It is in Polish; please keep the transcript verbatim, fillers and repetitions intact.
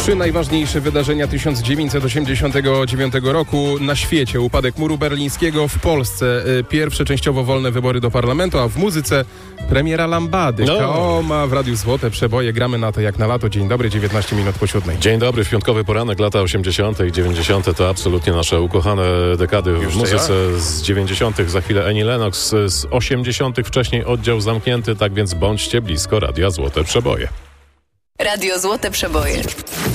Trzy najważniejsze wydarzenia tysiąc dziewięćset osiemdziesiątego dziewiątego roku na świecie. Upadek muru berlińskiego, w Polsce pierwsze częściowo wolne wybory do parlamentu, a w muzyce premiera Lambady. No. Kaoma w Radiu Złote Przeboje. Gramy na to jak na lato. Dzień dobry, dziewiętnaście minut po siódmej. Dzień dobry, w piątkowy poranek, lata osiemdziesiąte i dziewięćdziesiąte to absolutnie nasze ukochane dekady w Już muzyce. ja? Z dziewięćdziesiątych za chwilę Annie Lennox, z osiemdziesiątych wcześniej oddział zamknięty, tak więc bądźcie blisko Radia Złote Przeboje. Radio Złote Przeboje.